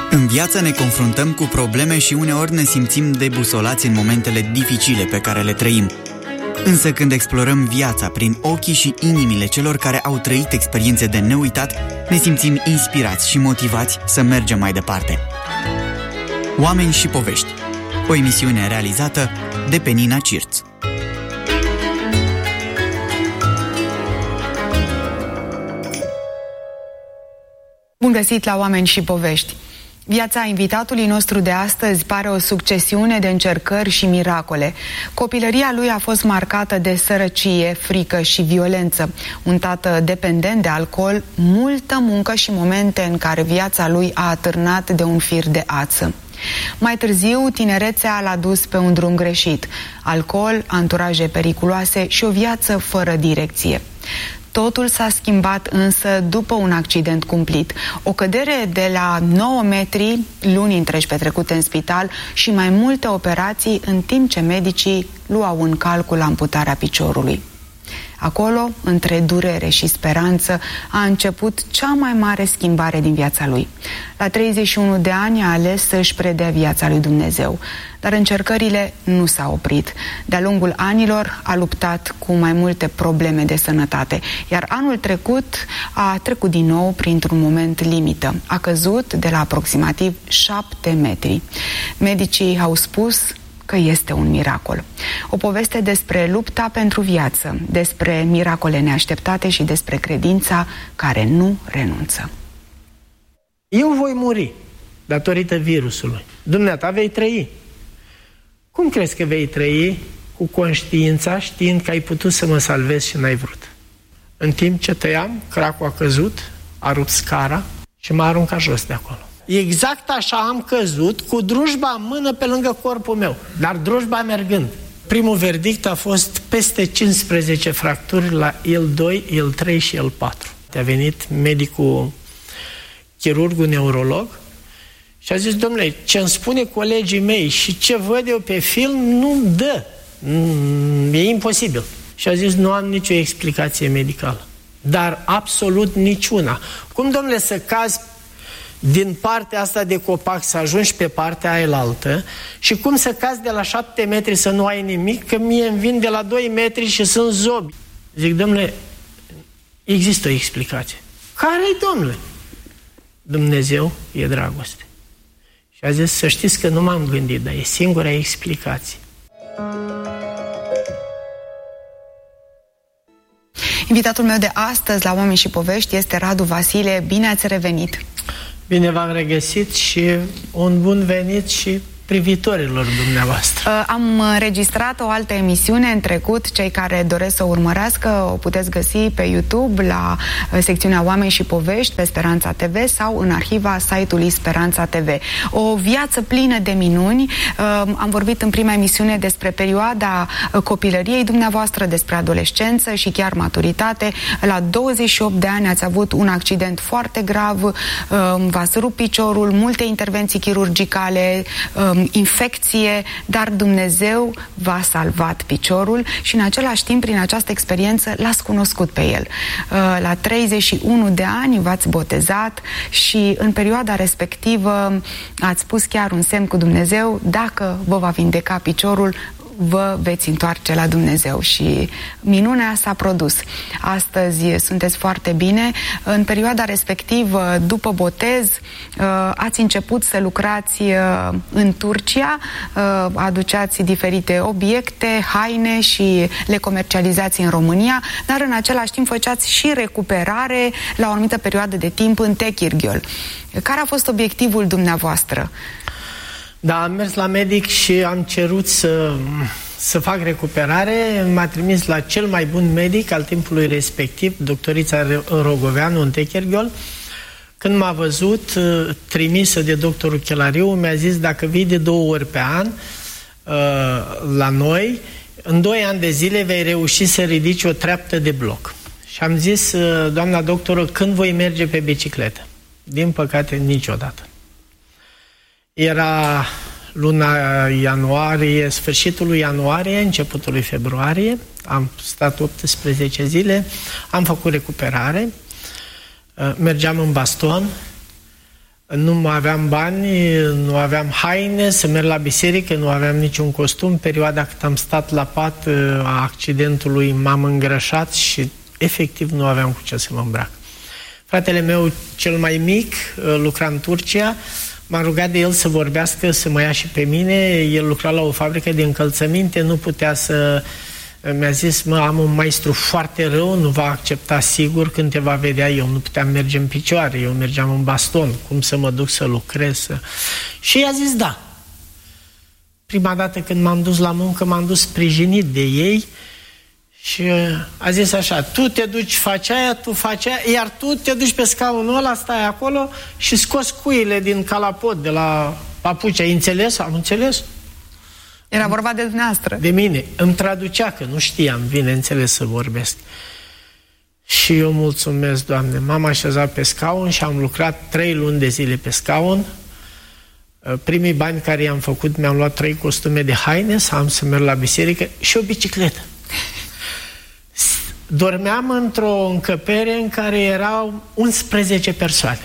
În viață ne confruntăm cu probleme și uneori ne simțim debusolați în momentele dificile pe care le trăim. Însă când explorăm viața prin ochii și inimile celor care au trăit experiențe de neuitat, ne simțim inspirați și motivați să mergem mai departe. Oameni și povești. O emisiune realizată de Penina Cirț. Bun găsit la Oameni și povești. Viața invitatului nostru de astăzi pare o succesiune de încercări și miracole. Copilăria lui a fost marcată de sărăcie, frică și violență. Un tată dependent de alcool, multă muncă și momente în care viața lui a atârnat de un fir de ață. Mai târziu, tinerețea l-a dus pe un drum greșit. Alcool, anturaje periculoase și o viață fără direcție. Totul s-a schimbat însă după un accident cumplit. O cădere de la 9 metri, luni întregi petrecute în spital și mai multe operații în timp ce medicii luau în calcul amputarea piciorului. Acolo, între durere și speranță, a început cea mai mare schimbare din viața lui. La 31 de ani a ales să-și predea viața lui Dumnezeu, dar încercările nu s-au oprit. De-a lungul anilor a luptat cu mai multe probleme de sănătate, iar anul trecut a trecut din nou printr-un moment limită. A căzut de la aproximativ 7 metri. Medicii au spus că este un miracol. O poveste despre lupta pentru viață, despre miracole neașteptate și despre credința care nu renunță. Eu voi muri datorită virusului. Dumneata vei trăi. Cum crezi că vei trăi cu conștiința, știind că ai putut să mă salvezi și n-ai vrut? În timp ce tăiam, cracul a căzut, a rupt scara și m-a aruncat jos de acolo. Exact așa am căzut, cu drujba în mână pe lângă corpul meu, dar drujba mergând. Primul verdict a fost peste 15 fracturi la IL-2, IL-3 și IL-4. A venit medicul, chirurgul neurolog și a zis: domnule, ce îmi spune colegii mei și ce văd eu pe film nu dă, e imposibil. Și a zis: nu am nicio explicație medicală, dar absolut niciuna. Cum, domnule, să cazi din partea asta de copac să ajungi pe partea ailaltă și cum să cazi de la 7 metri să nu ai nimic, că mie îmi vin de la 2 metri și sunt zobi. Zic: domnule, există o explicație. Care-i, domnule? Dumnezeu e dragoste. Și a zis: să știți că nu m-am gândit, dar e singura explicație. Invitatul meu de astăzi la Oameni și Povești este Radu Vasile. Bine ați revenit! Bine v-am regăsit și un bun venit și privitorilor dumneavoastră. Am înregistrat o altă emisiune în trecut. Cei care doresc să o urmărească o puteți găsi pe YouTube la secțiunea Oameni și Povești pe Speranța TV sau în arhiva site-ului Speranța TV. O viață plină de minuni. Am vorbit în prima emisiune despre perioada copilăriei dumneavoastră, despre adolescență și chiar maturitate. La 28 de ani ați avut un accident foarte grav, v-ați rupt piciorul, multe intervenții chirurgicale, infecție, dar Dumnezeu v-a salvat piciorul și în același timp, prin această experiență, l-ați cunoscut pe el. La 31 de ani v-ați botezat și în perioada respectivă ați pus chiar un semn cu Dumnezeu: dacă vă va vindeca piciorul, vă veți întoarce la Dumnezeu. Și minunea s-a produs. Astăzi sunteți foarte bine. În perioada respectivă, după botez, ați început să lucrați în Turcia, aduceați diferite obiecte, haine și le comercializați în România, dar în același timp făceați și recuperare la o anumită perioadă de timp în Techirghiol. Care a fost obiectivul dumneavoastră? Da, am mers la medic și am cerut să fac recuperare. M-a trimis la cel mai bun medic al timpului respectiv, doctorița Rogoveanu, în Techirghiol. Când m-a văzut, trimisă de doctorul Chelariu, mi-a zis: dacă vii de 2 ori pe an la noi, în 2 ani de zile vei reuși să ridici o treaptă de bloc. Și am zis: doamna doctoră, când voi merge pe bicicletă? Din păcate, niciodată. Era luna ianuarie, sfârșitul lui ianuarie, începutul lui februarie. Am stat 18 zile, am făcut recuperare, mergeam în baston, Nu mai aveam bani, nu aveam haine să merg la biserică, nu aveam niciun costum. Perioada cât am stat la pat a accidentului m-am îngrășat și efectiv nu aveam cu ce să mă îmbrac. Fratele meu cel mai mic lucra în Turcia, m-a rugat de el să vorbească, să mă ia și pe mine. El lucra la o fabrică de încălțăminte, nu putea să... Mi-a zis, am un maestru foarte rău, nu va accepta sigur când te va vedea. Eu nu puteam merge în picioare, eu mergeam în baston, cum să mă duc să lucrez. Și i-a zis da. Prima dată când m-am dus la muncă, m-am dus sprijinit de ei și a zis așa, tu te duci, faci aia, tu faci aia, iar tu te duci pe scaunul ăla, stai acolo și scoți cuile din calapot de la papuci. Ai înțeles? Am înțeles? Era vorba de dumneavoastră. De mine. Îmi traducea, că nu știam, bineînțeles, să vorbesc. Și eu mulțumesc, Doamne. M-am așezat pe scaun și am lucrat 3 luni de zile pe scaun. Primii bani care i-am făcut, mi-am luat 3 costume de haine, să am să merg la biserică și o bicicletă. Dormeam într-o încăpere în care erau 11 persoane.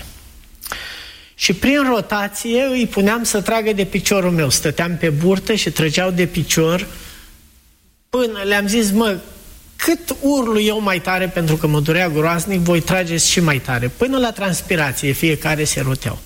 Și prin rotație îi puneam să tragă de piciorul meu. Stăteam pe burtă și trăgeau de picior până le-am zis, cât urlu eu mai tare, pentru că mă durea groaznic, voi trageți și mai tare. Până la transpirație, fiecare se roteau.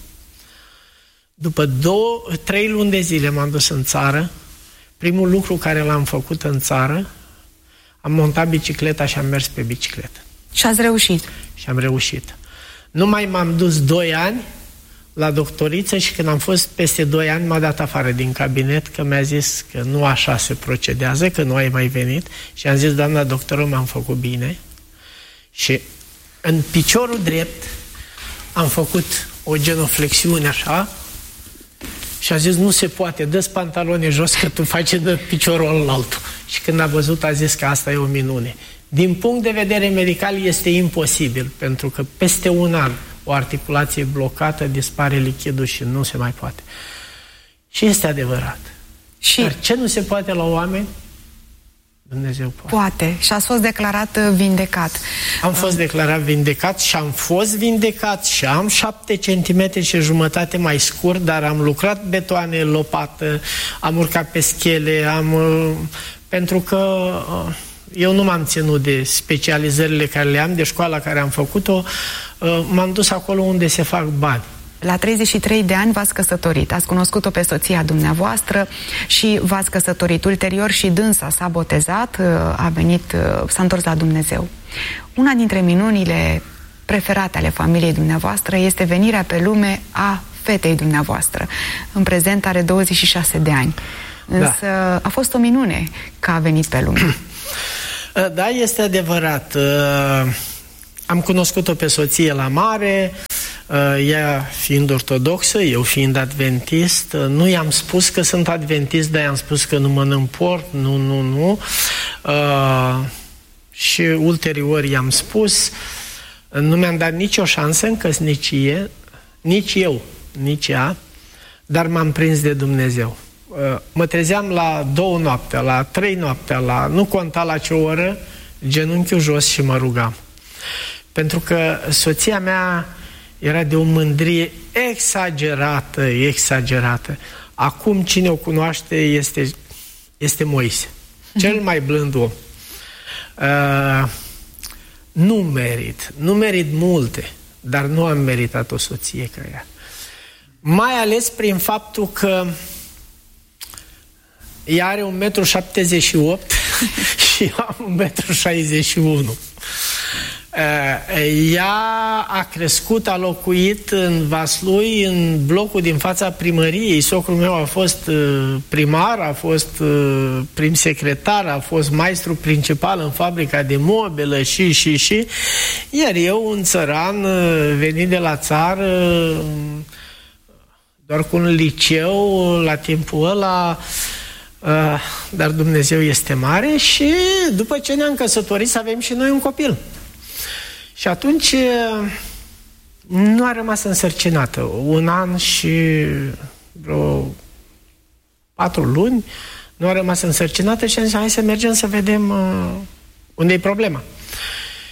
După 3 luni de zile m-am dus în țară. Primul lucru care l-am făcut în țară, am montat bicicleta și am mers pe bicicletă. Și ați reușit? Și am reușit. Numai m-am dus 2 ani la doctoriță și când am fost peste 2 ani m-a dat afară din cabinet, că mi-a zis că nu așa se procedează, că nu ai mai venit. Și am zis, doamna doctoră, m-am făcut bine. Și în piciorul drept am făcut o genoflexiune așa și a zis, nu se poate, dă-ți pantaloni jos că tu faci de piciorul ăla altul. Și când a văzut a zis că asta e o minune. Din punct de vedere medical este imposibil, pentru că peste 1 an o articulație blocată, dispare lichidul și nu se mai poate. Și este adevărat. Dar ce nu se poate la oameni, Dumnezeu poate. Și ați fost declarat vindecat. Am fost declarat vindecat și am fost vindecat și am 7 cm și jumătate mai scurt, dar am lucrat betoane, lopată, am urcat pe schele, pentru că eu nu m-am ținut de specializările care le am, de școala care am făcut-o, m-am dus acolo unde se fac bani. La 33 de ani v-ați căsătorit, ați cunoscut-o pe soția dumneavoastră și v-ați căsătorit. Ulterior și dânsa s-a botezat, s-a întors la Dumnezeu. Una dintre minunile preferate ale familiei dumneavoastră este venirea pe lume a fetei dumneavoastră. În prezent are 26 de ani. Însă a fost o minune că a venit pe lume. Da, este adevărat. Am cunoscut-o pe soție la mare, ea fiind ortodoxă, eu fiind adventist. Nu i-am spus că sunt adventist, dar i-am spus că nu mănânc porc, nu. Și ulterior i-am spus, nu mi-am dat nicio șansă în căsnicie, nici eu, nici ea, dar m-am prins de Dumnezeu. Mă trezeam la 2 noaptea, la 3 noaptea, nu conta la ce oră, genunchiul jos și mă rugam. Pentru că soția mea era de o mândrie exagerată. Acum cine o cunoaște este Moise, cel mai blând om. Nu merit multe, dar nu am meritat o soție ca ea. Mai ales prin faptul că ea are 1,78 m și eu am 1,61 m. Ea a crescut, a locuit în Vaslui, în blocul din fața primăriei. Socrul meu a fost primar, a fost prim secretar, a fost maestru principal în fabrica de mobilă și. Iar eu, un țăran venit de la țară, doar cu un liceu la timpul ăla, dar Dumnezeu este mare și după ce ne-am căsătorit să avem și noi un copil. Și atunci nu a rămas însărcinată. 1 an și vreo 4 luni nu a rămas însărcinată și am zis, hai să mergem să vedem unde e problema.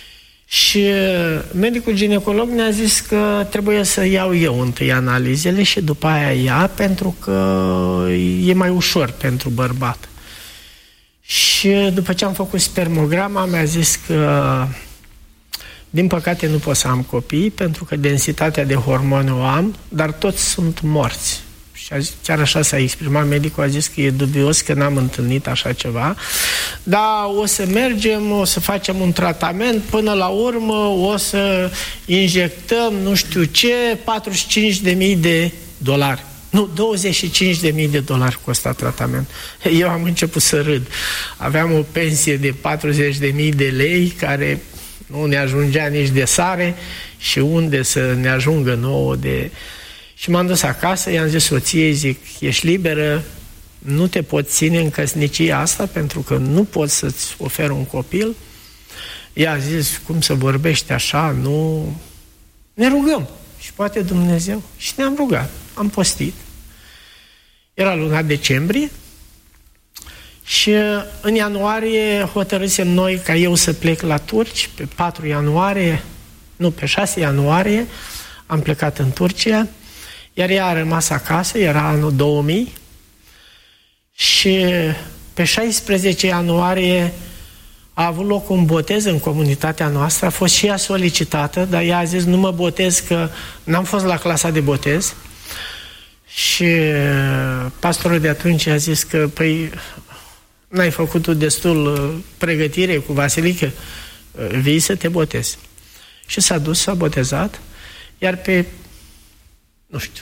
Și medicul ginecolog ne-a zis că trebuie să iau eu întâi analizele și după aia ea, pentru că e mai ușor pentru bărbat. Și după ce am făcut spermograma, mi-a zis că din păcate nu pot să am copii, pentru că densitatea de hormoni o am, dar toți sunt morți. Și chiar așa s-a exprimat medicul, a zis că e dubios că n-am întâlnit așa ceva, dar o să mergem, o să facem un tratament, până la urmă o să injectăm nu știu ce, $45.000. Nu, $25.000 costa tratament. Eu am început să râd. Aveam o pensie de $40.000 care nu ne ajungea nici de sare și unde să ne ajungă nouă de... Și m-am dus acasă, i-am zis soției, zic, ești liberă, nu te pot ține în căsnicia asta pentru că nu pot să-ți ofer un copil. Ea a zis, cum să vorbești așa, nu... Ne rugăm și poate Dumnezeu. Și ne-am rugat, am postit. Era luna decembrie și în ianuarie hotărâsem noi ca eu să plec la turci, pe 4 ianuarie, nu, pe 6 ianuarie, am plecat în Turcia, iar ea a rămas acasă, era anul 2000, și pe 16 ianuarie a avut loc un botez în comunitatea noastră, a fost și ea solicitată, dar ea a zis, nu mă botez că n-am fost la clasa de botez. Și pastorul de atunci a zis că, păi, n-ai făcut tu destul pregătire cu Vasilică, vii să te botezi. Și s-a dus, s-a botezat, iar pe, nu știu,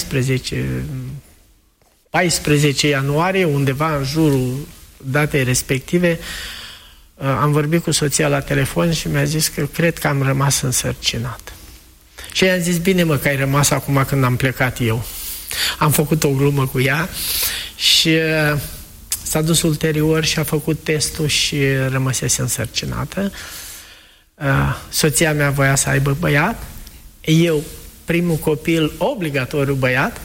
14 ianuarie, undeva în jurul datei respective, am vorbit cu soția la telefon și mi-a zis că cred că am rămas însărcinat. Și i-am zis, bine mă, că ai rămas acum când am plecat eu. Am făcut o glumă cu ea și s-a dus ulterior și a făcut testul și rămăsese însărcinată. Soția mea voia să aibă băiat, eu primul copil obligatoriu băiat,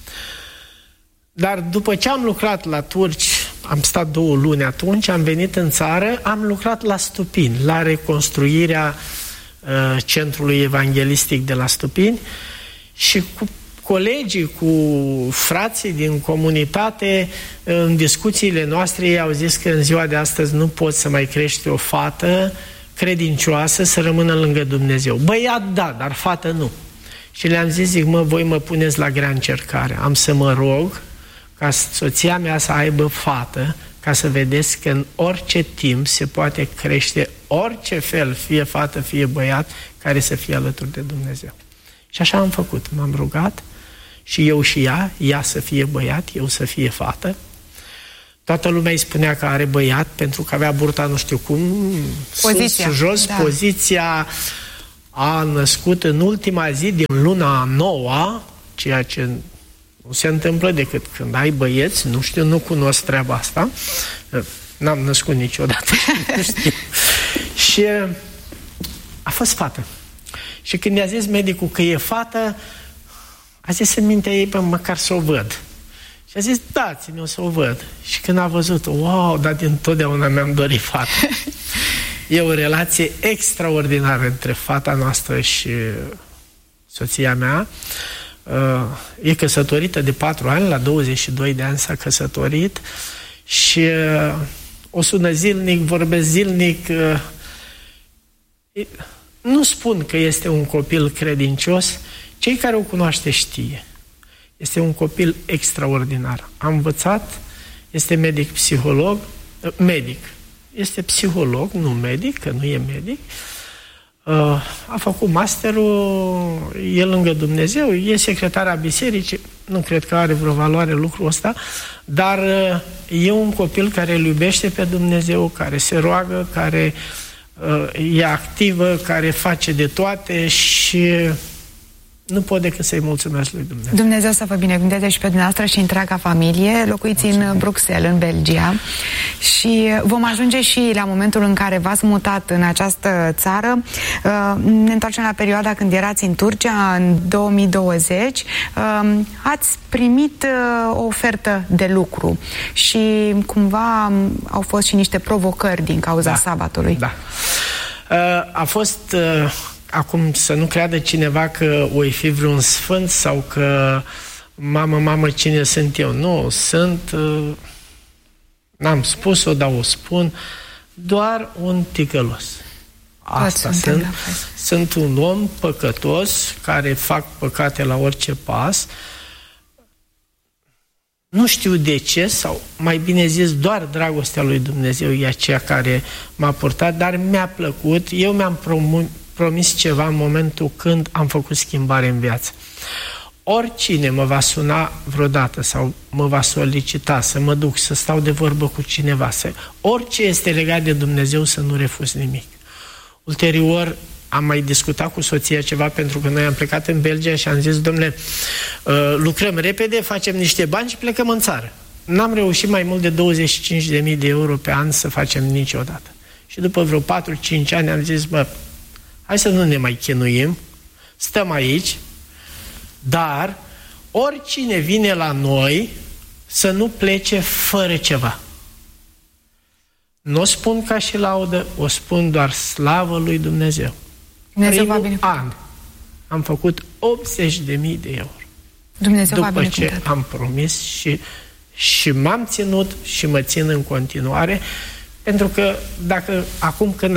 dar după ce am lucrat la turci, am stat 2 luni atunci, am venit în țară, am lucrat la Stupini, la reconstruirea centrului evanghelistic de la Stupini și cu colegii, cu frații din comunitate, în discuțiile noastre, ei au zis că în ziua de astăzi nu poți să mai crești o fată credincioasă să rămână lângă Dumnezeu. Băiat, da, dar fată nu. Și le-am zis, zic, mă, voi mă puneți la grea încercare. Am să mă rog ca soția mea să aibă fată, ca să vedeți că în orice timp se poate crește orice fel, fie fată, fie băiat, care să fie alături de Dumnezeu. Și așa am făcut. M-am rugat și eu și ea să fie băiat, eu să fie fată. Toată lumea îi spunea că are băiat, pentru că avea burta nu știu cum, poziția, sus, jos, da. Poziția a născut în ultima zi din luna 9, ceea ce nu se întâmplă decât când ai băieți, nu știu, nu cunosc treaba asta, n-am născut niciodată, nu știu. Și a fost fată. Și când i-a zis medicul că e fată, a zis în mintea ei, măcar să o văd. Și a zis, dați-mi, o să o văd. Și când a văzut, wow, dar dintotdeauna mi-am dorit fată. E o relație extraordinară între fata noastră și soția mea. E căsătorită de 4 ani, la 22 de ani s-a căsătorit și o sună zilnic, vorbesc zilnic. Nu spun că este un copil credincios, cei care o cunoaște știe. Este un copil extraordinar. A învățat, este medic-psiholog, este psiholog, nu medic, că nu e medic. A făcut masterul, e lângă Dumnezeu, e secretara bisericii, nu cred că are vreo valoare lucrul ăsta, dar e un copil care îl iubește pe Dumnezeu, care se roagă, care e activă, care face de toate și nu pot decât să-i mulțumesc lui Dumnezeu. Dumnezeu să vă binecuvânteze și pe dumneavoastră și întreaga familie. Locuiți în Bruxelles, în Belgia. Și vom ajunge și la momentul în care v-ați mutat în această țară. Ne întoarcem la perioada când erați în Turcia, în 2020. Ați primit o ofertă de lucru și cumva au fost și niște provocări din cauza sabatului. Da. A fost, acum să nu creadă cineva că oi fi vreun sfânt sau că mamă, cine sunt eu? Nu, sunt, n-am spus-o, dar o spun, doar un ticălos. Asta sunt un om păcătos care fac păcate la orice pas. Nu știu de ce, sau mai bine zis, doar dragostea lui Dumnezeu e aceea care m-a purtat, dar mi-a plăcut. Eu mi-am promis ceva în momentul când am făcut schimbare în viață. Oricine mă va suna vreodată sau mă va solicita să mă duc, să stau de vorbă cu cineva, orice este legat de Dumnezeu, să nu refuz nimic. Ulterior, am mai discutat cu soția ceva, pentru că noi am plecat în Belgia și am zis, domnule, lucrăm repede, facem niște bani și plecăm în țară. N-am reușit mai mult de 25.000 de euro pe an să facem niciodată. Și după vreo 4-5 ani am zis, hai să nu ne mai chinuim, stăm aici, dar oricine vine la noi să nu plece fără ceva. Nu o spun ca și laudă, o spun doar slavă lui Dumnezeu. Primul an am făcut 80.000 de euro. Dumnezeu după ce am promis și m-am ținut și mă țin în continuare, pentru că dacă acum când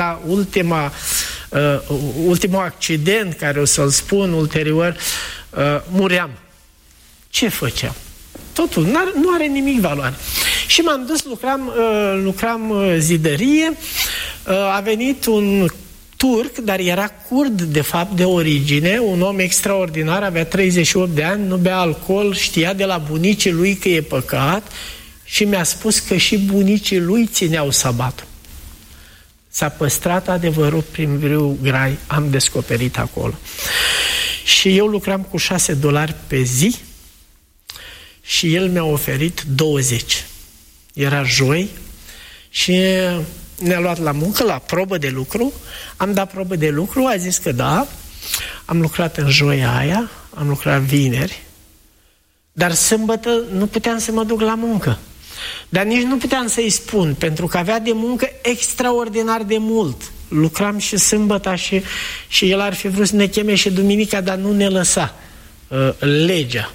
ultimul accident, care o să-l spun ulterior, muream, ce făceam? Totul nu are nimic valoare. Și m-am dus, lucram zidărie, a venit un turc, dar era curd de fapt de origine, un om extraordinar, avea 38 de ani, nu bea alcool, știa de la bunicii lui că e păcat și mi-a spus că și bunicii lui țineau sabatul. S-a păstrat adevărul prin viu grai, am descoperit acolo. Și eu lucram cu $6 pe zi și el mi-a oferit 20. Era joi și ne-a luat la muncă, la probă de lucru. Am dat probă de lucru, a zis că da. Am lucrat în joia aia, am lucrat vineri, dar sâmbătă nu puteam să mă duc la muncă. Dar nici nu puteam să-i spun, pentru că avea de muncă extraordinar de mult. Lucram și sâmbăta și el ar fi vrut să ne cheme și duminica, dar nu ne lăsa legea.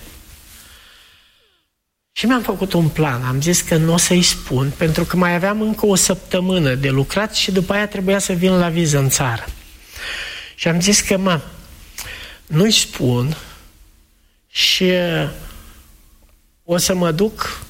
Și mi-am făcut un plan, am zis că nu o să-i spun, pentru că mai aveam încă o săptămână de lucrat și după aia trebuia să vin la viză în țară. Și am zis că, nu-i spun și o să mă duc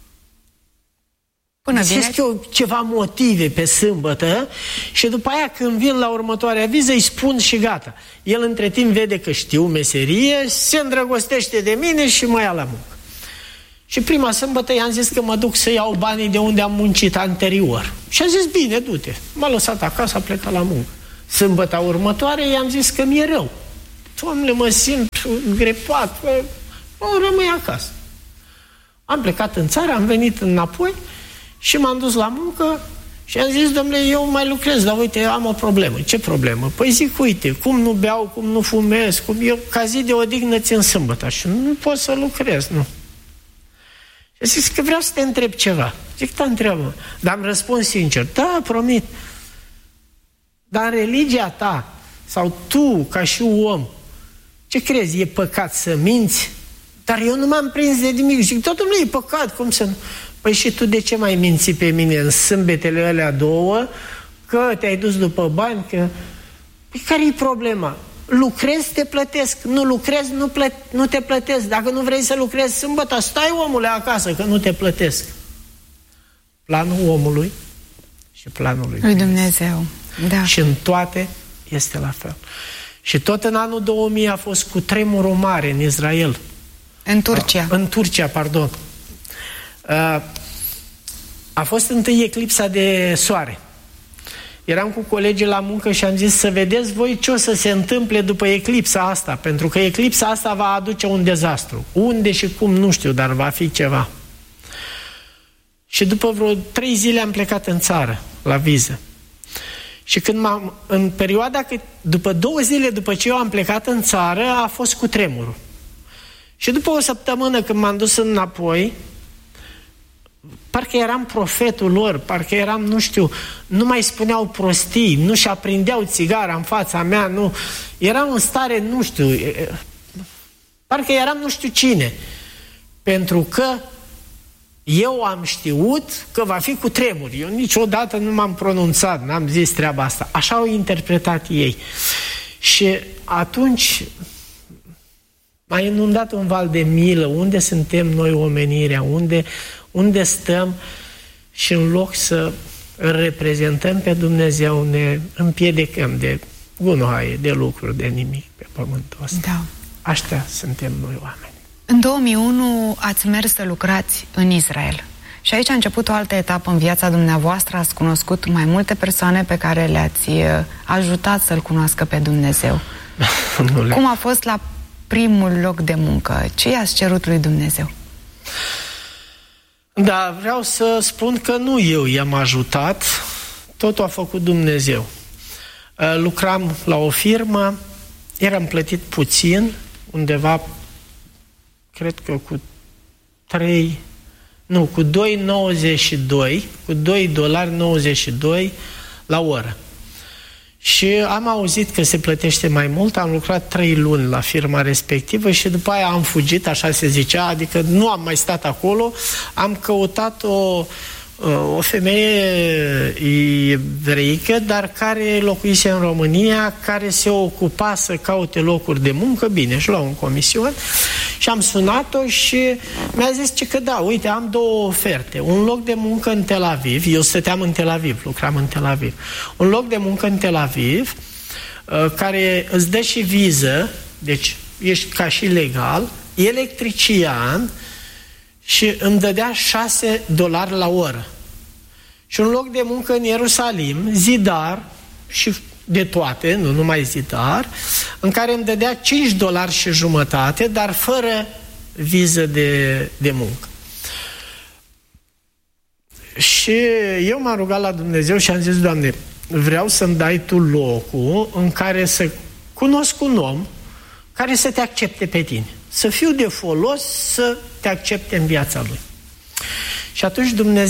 până găsesc eu ceva motive pe sâmbătă și după aia când vin la următoarea viză îi spun și gata. El între timp vede că știu meserie, se îndrăgostește de mine și mă ia la muncă. Și prima sâmbătă i-am zis că mă duc să iau banii de unde am muncit anterior. Și a zis, bine, du-te. M-a lăsat acasă, a plecat la muncă. Sâmbăta următoare i-am zis că mi-e rău. Doamne, mă simt grepat, rămâi acasă. Am plecat în țară, am venit înapoi și m-am dus la muncă și am zis, domnule, eu mai lucrez, dar uite, am o problemă. Ce problemă? Păi zic, uite, cum nu beau, cum nu fumez, cum eu ca zi de odihnă țin sâmbătă și nu pot să lucrez, nu. Și zic că vreau să te întreb ceva. Zic, da, întreabă. Dar am răspuns sincer, da, promit. Dar în religia ta, sau tu, ca și om, ce crezi, e păcat să minți? Dar eu nu m-am prins de nimic. Zic, totul nu e păcat, cum să nu? Păi și tu de ce mai minți pe mine în sâmbetele alea două, că te-ai dus după bani, că... Păi care-i problema? Lucrezi, te plătesc. Nu lucrezi, nu te plătesc. Dacă nu vrei să lucrezi sâmbătă, stai, omule, acasă, că nu te plătesc. Planul omului și planul lui Dumnezeu. Da. Și în toate este la fel. Și tot în anul 2000 a fost cutremurul mare în Israel. În Turcia. În Turcia, pardon. A fost întâi eclipsa de soare. Eram cu colegii la muncă și am zis să vedeți voi ce o să se întâmple după eclipsa asta, pentru că eclipsa asta va aduce un dezastru. Unde și cum, nu știu, dar va fi ceva. Și după vreo 3 zile am plecat în țară, la viză. Și când în perioada, după 2 zile după ce eu am plecat în țară, a fost cutremurul. Și după o săptămână când m-am dus înapoi, parcă eram profetul lor, parcă eram, nu știu, nu mai spuneau prostii, nu-și aprindeau țigara în fața mea, nu, eram în stare, nu știu, parcă eram nu știu cine, pentru că eu am știut că va fi cu tremuri. Eu niciodată nu m-am pronunțat, n-am zis treaba asta. Așa au interpretat ei. Și atunci m-a inundat un val de milă. Unde suntem noi omenirea? Unde stăm? Și în loc să îl reprezentăm pe Dumnezeu, ne împiedicăm de gunoaie, de lucruri, de nimic pe pământul ăsta. Da. Așa suntem noi oameni. În 2001 ați mers să lucrați în Israel. Și aici a început o altă etapă în viața dumneavoastră. Ați cunoscut mai multe persoane pe care le-ați ajutat să-L cunoască pe Dumnezeu. Cum a fost la primul loc de muncă? Ce i-ați cerut lui Dumnezeu? Da, vreau să spun că nu eu i-am ajutat, totul a făcut Dumnezeu. Lucram la o firmă, eram plătit puțin, undeva, cred că cu 2,92, cu $2,92 la oră. Și am auzit că se plătește mai mult, am lucrat 3 luni la firma respectivă și după aia am fugit, așa se zicea, adică nu am mai stat acolo, am căutat o femeie evreică, dar care locuise în România, care se ocupa să caute locuri de muncă, bine, și lua un comision, și am sunat-o și mi-a zis că da, uite, am 2 oferte. Un loc de muncă în Tel Aviv, eu stăteam în Tel Aviv, lucram în Tel Aviv. Un loc de muncă în Tel Aviv, care îți dă și viză, deci ești ca și legal, electrician, și îmi dădea $6 la oră. Și un loc de muncă în Ierusalim, zidar, și de toate, nu numai zidar, în care îmi dădea $5,50, dar fără viză de muncă. Și eu m-am rugat la Dumnezeu și am zis, Doamne, vreau să-mi dai Tu locul în care să cunosc un om care să te accepte pe tine. Să fiu de folos, să te accepte în viața lui. Și atunci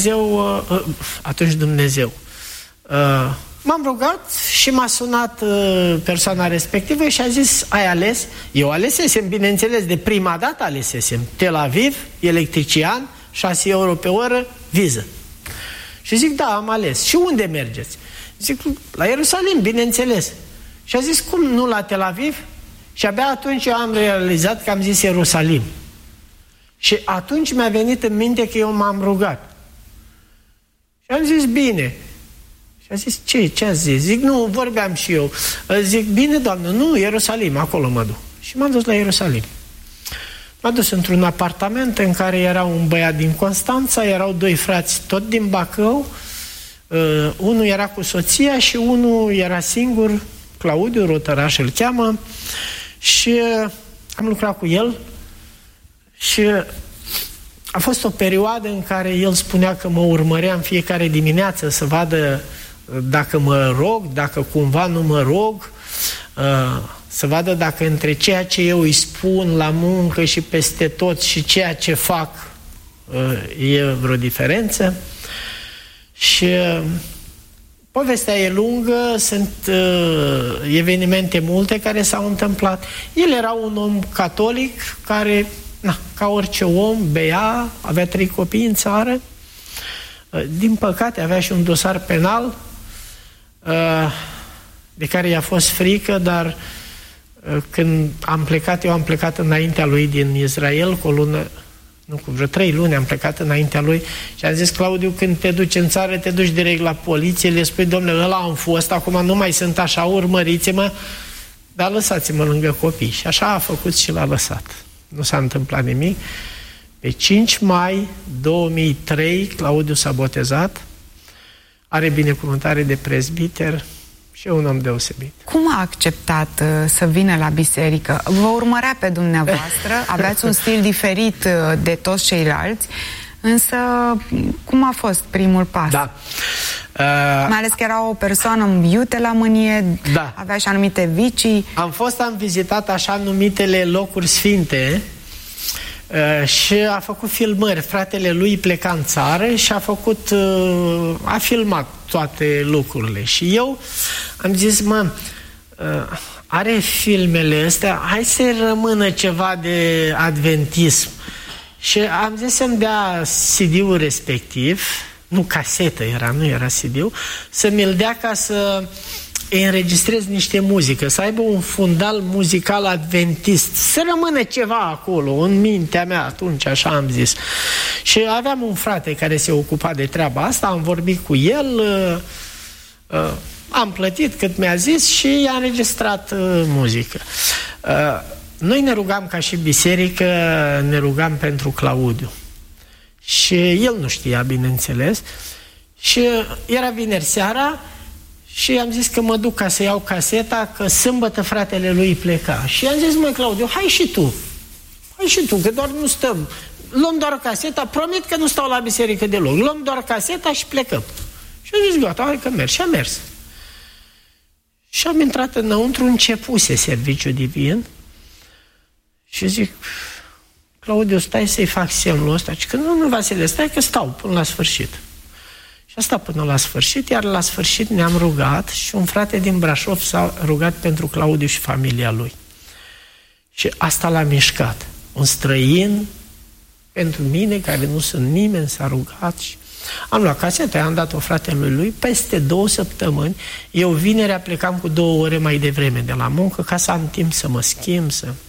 Dumnezeu m-am rugat și m-a sunat persoana respectivă și a zis, ai ales? Eu alesesem, bineînțeles, de prima dată alesesem. Tel Aviv, electrician, €6 pe oră, viză. Și zic, da, am ales. Și unde mergeți? Zic, la Ierusalim, bineînțeles. Și a zis, cum nu la Tel Aviv? Și abia atunci eu am realizat că am zis Ierusalim. Și atunci mi-a venit în minte că eu m-am rugat. Și am zis, bine. Și a zis, ce ați zis? Zic, nu, vorbeam și eu. Zic, bine, Doamnă, nu, Ierusalim, acolo mă duc. Și m-am dus la Ierusalim. M-am dus într-un apartament în care era un băiat din Constanța, erau 2 frați tot din Bacău, unul era cu soția și unul era singur, Claudiu Rotăraș îl cheamă, și am lucrat cu el și a fost o perioadă în care el spunea că mă urmărea în fiecare dimineață să vadă dacă mă rog, dacă cumva nu mă rog, să vadă dacă între ceea ce eu îi spun la muncă și peste tot și ceea ce fac e vreo diferență. Și povestea e lungă, sunt evenimente multe care s-au întâmplat. El era un om catolic care, ca orice om, bea, avea 3 copii în țară, din păcate avea și un dosar penal de care i-a fost frică, dar când am plecat, eu am plecat înaintea lui din Israel, cu o lună, nu, cu vreo 3 luni am plecat înaintea lui și am zis, Claudiu, când te duci în țară, te duci direct la poliție, le spui, domnule, ăla am fost, acum nu mai sunt așa, urmăriți-mă, dar lăsați-mă lângă copii. Și așa a făcut și l-a lăsat. Nu s-a întâmplat nimic. Pe 5 mai 2003, Claudiu s-a botezat, are binecuvântare de prezbiter și e un om deosebit. Cum a acceptat să vină la biserică? Vă urmărea pe dumneavoastră, aveați un stil diferit de toți ceilalți, însă cum a fost primul pas? Da. Mai ales că era o persoană iute la mânie, da, avea și anumite vicii. Am vizitat așa numitele locuri sfinte Și a făcut filmări. Fratele lui pleca în țară și a filmat toate lucrurile. Și eu am zis, are filmele astea, hai să rămână ceva de adventism. Și am zis să-mi dea CD-ul respectiv, nu casetă era, nu era CD-ul, să mi-l dea ca să înregistrez niște muzică, să aibă un fundal muzical adventist, să rămână ceva acolo, în mintea mea atunci, așa am zis. Și aveam un frate care se ocupa de treaba asta, am vorbit cu el, am plătit cât mi-a zis și i-a înregistrat muzică. Noi ne rugam ca și biserică, ne rugam pentru Claudiu. Și el nu știa, bineînțeles. Și era vineri seara și am zis că mă duc ca să iau caseta, că sâmbătă fratele lui pleca. Și am zis, Claudiu, hai și tu, că doar nu stăm. Luăm doar caseta, promit că nu stau la biserică deloc. Luăm doar caseta și plecăm. Și am zis, gata, hai că merg. Și am mers. Și am intrat înăuntru, începuse serviciul divin și zic, Claudiu, stai să-i fac semnul ăsta. Și că nu, Vasile, stai că stau până la sfârșit. Și asta până la sfârșit, iar la sfârșit ne-am rugat și un frate din Brașov s-a rugat pentru Claudiu și familia lui. Și asta l-a mișcat. Un străin pentru mine, care nu sunt nimeni, s-a rugat și am luat caseta, i-am dat-o fratelui lui, peste 2 săptămâni, eu vinerea plecam cu 2 ore mai devreme de la muncă, ca să am timp să mă schimb,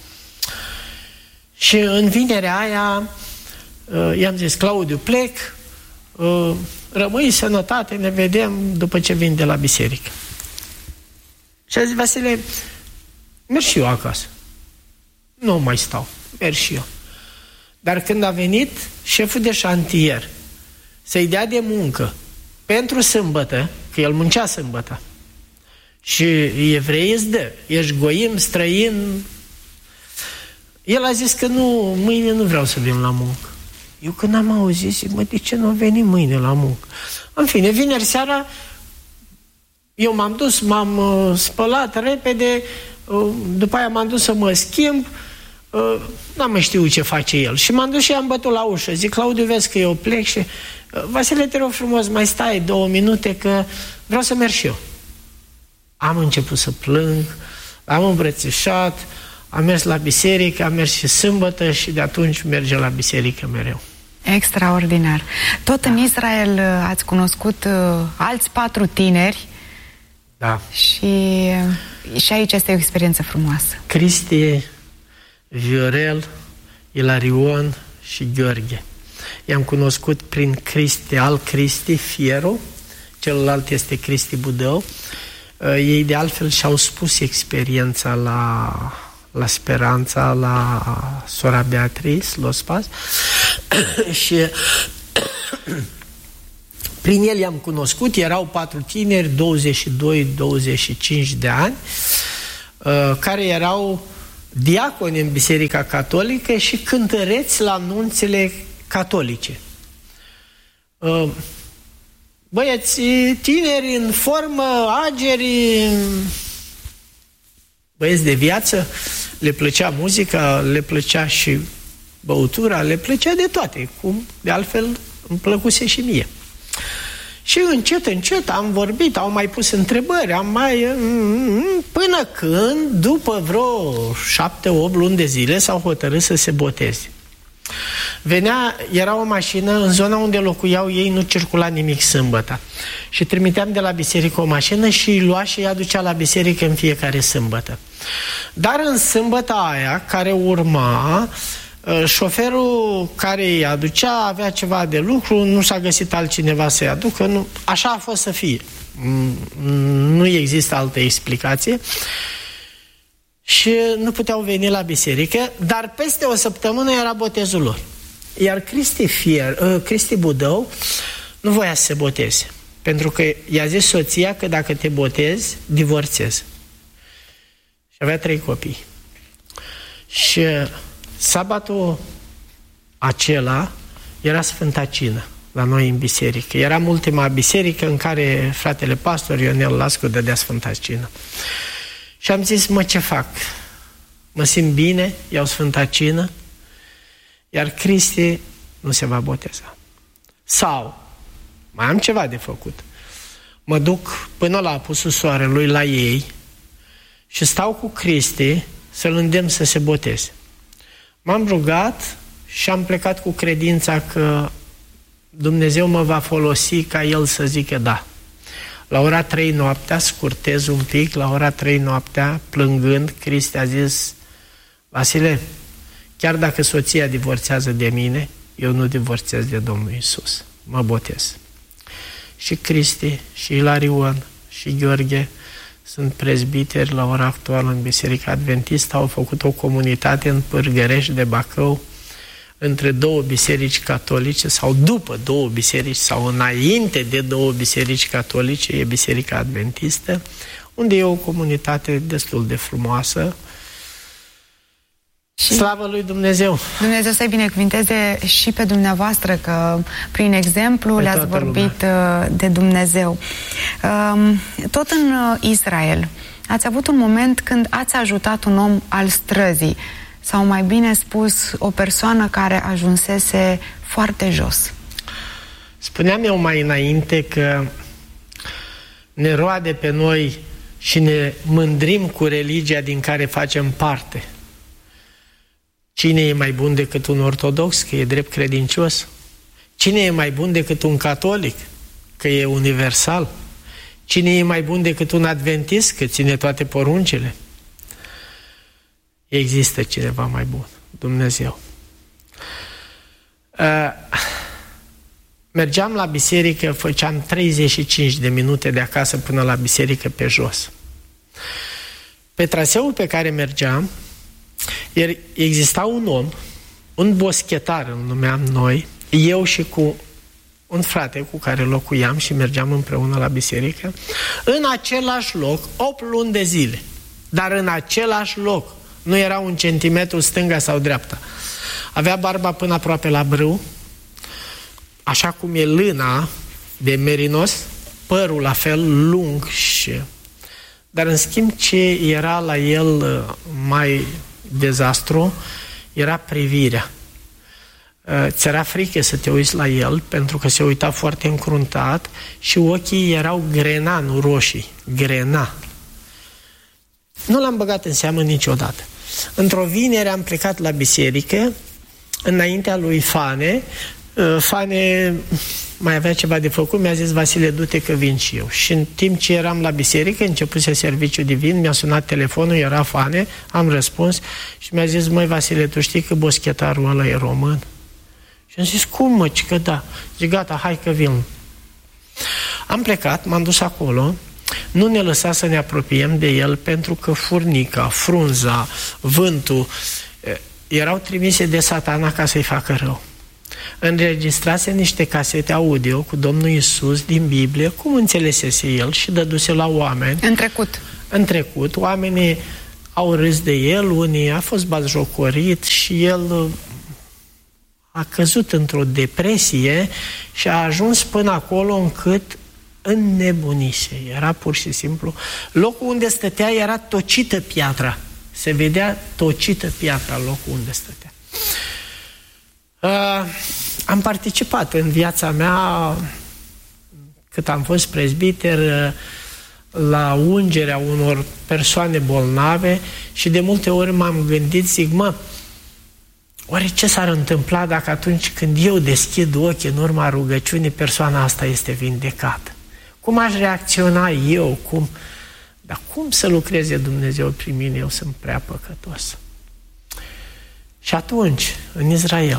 Și în vinerea aia i-am zis, Claudiu, plec, rămâi sănătate, ne vedem după ce vin de la biserică. Și a zis, Vasile, merg și eu acasă. Nu mai stau, merg și eu. Dar când a venit șeful de șantier să-i dea de muncă pentru sâmbătă, că el muncea sâmbătă, și evreii îți dă, ești goim, străin, el a zis că nu, mâine nu vreau să vin la muncă. Eu când am auzit, zic, de ce nu veni mâine la muncă? În fine, vineri seara, eu m-am dus, m-am spălat repede, după aia m-am dus să mă schimb, n-am mai știut ce face el. Și m-am dus și am bătut la ușă. Zic, Claudiu, vezi că eu plec și... Vasile, te rog frumos, mai stai 2 minute că vreau să merg și eu. Am început să plâng, am îmbrățișat, am mers la biserică, am mers și sâmbătă și de atunci merge la biserică mereu. Extraordinar. Tot în Israel ați cunoscut alți 4 tineri. Da. Și aici este o experiență frumoasă. Cristi, Viorel, Ilarion și Gheorghe. I-am cunoscut prin Cristi, al Cristi, Fieru, celălalt este Cristi Budău. Ei de altfel și-au spus experiența la Speranța, la sora Beatrice, Los Paz. Și prin el i-am cunoscut, erau 4 tineri, 22-25 de ani, care erau diaconi în Biserica Catolică și cântăreți la nunțile catolice. Băieți tineri, în formă, ageri, băieți de viață, le plăcea muzica, le plăcea și băutura, le plăcea de toate, cum de altfel îmi plăcuse și mie. Și încet am vorbit, au mai pus întrebări, până când, după vreo 7-8 luni de zile, s-au hotărât să se boteze. Era o mașină, în zona unde locuiau ei nu circula nimic sâmbătă. Și trimiteam de la biserică o mașină și îi lua și îi aducea la biserică în fiecare sâmbătă. Dar în sâmbătă aia, care urma, șoferul care îi aducea avea ceva de lucru, nu s-a găsit altcineva să-i aducă, așa a fost să fie. Nu există altă explicație. Și nu puteau veni la biserică, dar peste o săptămână era botezul lor. Iar Cristi Budău nu voia să se boteze, pentru că i-a zis soția că dacă te botezi, divorțezi. Și avea 3 copii. Și sabatul acela era Sfânta Cină la noi în biserică. Era ultima biserică în care fratele pastor Ionel Lascu dădea Sfânta Cină. Și am zis, ce fac? Mă simt bine, iau Sfânta Cină, iar Cristi nu se va boteza. Sau, mai am ceva de făcut. Mă duc până la apusul soarelui la ei și stau cu Cristi să-l îndemn să se boteze. M-am rugat și am plecat cu credința că Dumnezeu mă va folosi ca El să zică da. La ora 3 noaptea, scurtez un pic, la ora 3 noaptea, plângând, Cristi a zis: Vasile, chiar dacă soția divorțează de mine, eu nu divorțez de Domnul Iisus. Mă botez. Și Cristi, și Ilarion, și Gheorghe sunt prezbiteri la ora actuală în Biserica Adventistă, au făcut o comunitate în Pârgărești de Bacău, între două biserici catolice, sau după două biserici, sau înainte de două biserici catolice, e Biserica Adventistă, unde e o comunitate destul de frumoasă. Și slavă lui Dumnezeu! Dumnezeu să-i binecuvinteze și pe dumneavoastră, că prin exemplu le-ați vorbit de Dumnezeu. Tot în Israel ați avut un moment când ați ajutat un om al străzii, sau mai bine spus, o persoană care ajunsese foarte jos. Spuneam eu mai înainte că ne roade pe noi și ne mândrim cu religia din care facem parte. Cine e mai bun decât un ortodox, că e drept credincios? Cine e mai bun decât un catolic, că e universal? Cine e mai bun decât un adventist, că ține toate poruncile? Există cineva mai bun, Dumnezeu. Mergeam la biserică, făceam 35 de minute de acasă până la biserică pe jos. Pe traseul pe care mergeam, exista un om, un boschetar îl numeam noi, eu și cu un frate cu care locuiam și mergeam împreună la biserică, în același loc, 8 luni de zile, dar în același loc, nu era un centimetru stânga sau dreapta. Avea barba până aproape la brâu, așa cum e lâna de merinos, părul la fel lung și... Dar în schimb ce era la el mai dezastru, era privirea. Ți-era frică să te uiți la el, pentru că se uita foarte încruntat și ochii erau grena, nu roșii, grena. Nu l-am băgat în seamă niciodată. Într-o vineri am plecat la biserică, înaintea lui Fane. Fane mai avea ceva de făcut, mi-a zis: Vasile, du-te că vin și eu. Și în timp ce eram la biserică, începuse serviciul divin, mi-a sunat telefonul, era Fane, am răspuns și mi-a zis: măi Vasile, tu știi că boschetarul ăla e român? Și am zis: cum mă, că da. Zic: gata, hai că vin. Am plecat, m-am dus acolo, nu ne lăsa să ne apropiem de el pentru că furnica, frunza, vântul erau trimise de Satana ca să-i facă rău. Înregistrase niște casete audio cu Domnul Iisus din Biblie, cum înțelesese el, și dăduse la oameni. În trecut, oamenii au râs de el, unii a fost batjocorit și el a căzut într-o depresie și a ajuns până acolo încât înnebunise. Era pur și simplu... Locul unde stătea era tocită piatra. Se vedea tocită piatra locul unde stătea. Am participat în viața mea, cât am fost prezbiter, la ungerea unor persoane bolnave și de multe ori m-am gândit, zic: mă, oare ce s-ar întâmpla dacă atunci când eu deschid ochii în urma rugăciunii, persoana asta este vindecată? Cum aș reacționa eu? Dar cum să lucreze Dumnezeu prin mine? Eu sunt prea păcătos. Și atunci, în Israel,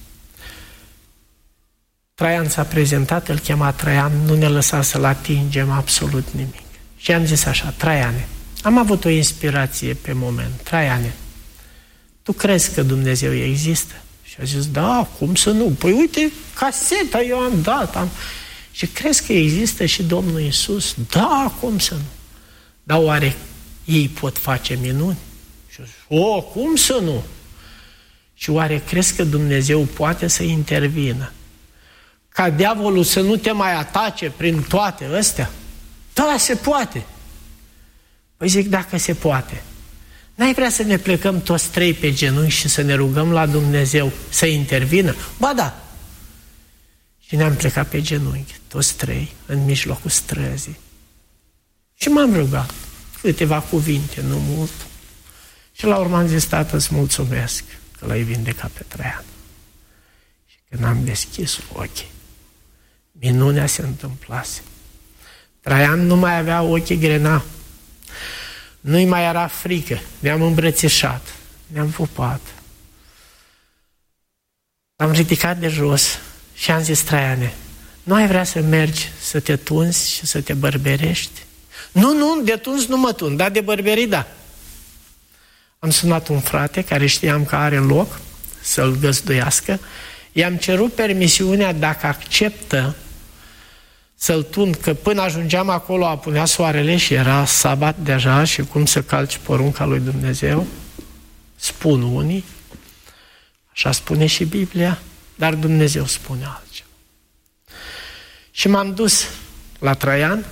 Traian s-a prezentat, îl chema Traian, nu ne lăsa să-l atingem absolut nimic. Și am zis așa: Traiane, am avut o inspirație pe moment. Traiane, tu crezi că Dumnezeu există? Și a zis: da, cum să nu? Păi uite, caseta eu am dat. Și crezi că există și Domnul Iisus? Da, cum să nu? Dar oare ei pot face minuni? Și a zis: cum să nu? Și oare crezi că Dumnezeu poate să intervină? Ca diavolul să nu te mai atace prin toate astea? Da, se poate. Păi zic: dacă se poate, N-ai vrea să ne plecăm toți trei pe genunchi și să ne rugăm la Dumnezeu să intervină? Ba da! Și ne-am plecat pe genunchi, toți trei, în mijlocul străzii. Și m-am rugat câteva cuvinte, nu mult. Și la urmă am zis: Tată, îți mulțumesc că l-ai vindecat pe Traian. Și când am deschis ochii, minunea se întâmplase. Traian nu mai avea ochii grenavi. Nu-i mai era frică. Ne-am îmbrățișat, ne-am pupat. Am ridicat de jos și am zis: Traiane, nu ai vrea să mergi să te tunzi și să te bărberești? Nu, de tuns nu mă tun, dar de bărberii da. Am sunat un frate care știam că are loc să-l găzduiască. I-am cerut permisiunea dacă acceptă să-l tund, că până ajungeam acolo apunea soarele și era sabat deja și cum să calci porunca lui Dumnezeu. Spun unii, așa spune și Biblia, dar Dumnezeu spune altceva. Și m-am dus la Traian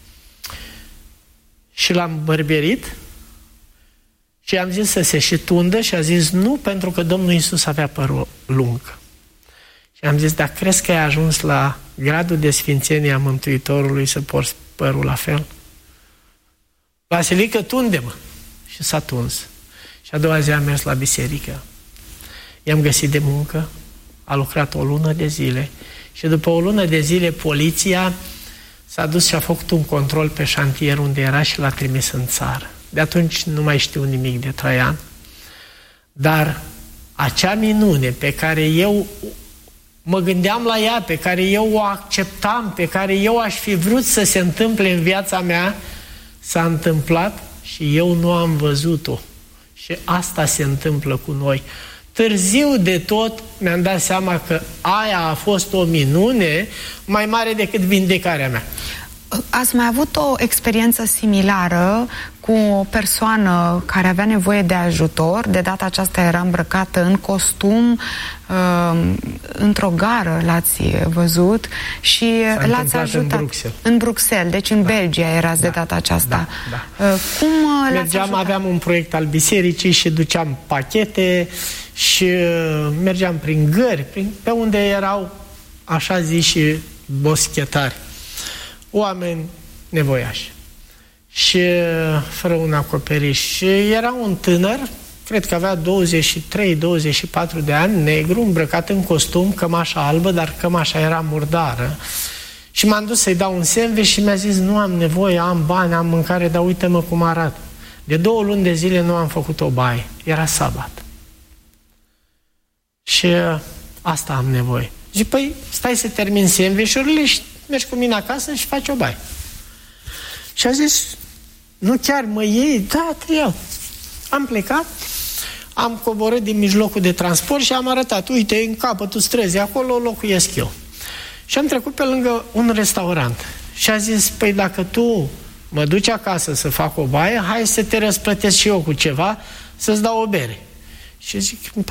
și l-am bărberit și am zis să se și tundă și a zis nu, pentru că Domnul Iisus avea părul lung. Și am zis: dacă crezi că ai ajuns la gradul de sfințenie a Mântuitorului să porți părul la fel? Vasilică, tunde-mă! Și s-a tuns. Și a doua zi am mers la biserică. I-am găsit de muncă, a lucrat o lună de zile și după o lună de zile poliția s-a dus și a făcut un control pe șantier unde era și l-a trimis în țară. De atunci nu mai știu nimic de Traian, dar acea minune pe care eu mă gândeam la ea, pe care eu o acceptam, pe care eu aș fi vrut să se întâmple în viața mea, s-a întâmplat și eu nu am văzut-o. Și asta se întâmplă cu noi. Târziu de tot mi-am dat seama că aia a fost o minune mai mare decât vindecarea mea. Ați mai avut o experiență similară cu o persoană care avea nevoie de ajutor? De data aceasta era îmbrăcată în costum, într-o gară l-ați văzut și l-ați ajutat. În Bruxelles, deci în Belgia erați de data aceasta. Cum l-ați ajutat? Aveam un proiect al bisericii și duceam pachete și mergeam prin gări, pe unde erau așa ziși boschetari. Oameni nevoiași și fără un acoperiș. Și era un tânăr, cred că avea 23-24 de ani, negru, îmbrăcat în costum, cămașa albă, dar cămașa era murdară. Și m-am dus să-i dau un sandwich și mi-a zis: nu am nevoie, am bani, am mâncare, dar uite-mă cum arată. De 2 luni de zile nu am făcut o baie. Era sabat. Și asta am nevoie. Zic: păi stai să termin sandwich-urile și mergi cu mine acasă și faci o baie. Și a zis: nu chiar mă iei? Da, te iau. Am plecat, am coborât din mijlocul de transport și am arătat: uite, în capătul străzii, acolo locuiesc eu. Și am trecut pe lângă un restaurant. Și a zis: păi dacă tu mă duci acasă să fac o baie, hai să te răsplătesc și eu cu ceva, să-ți dau o bere. Și zic: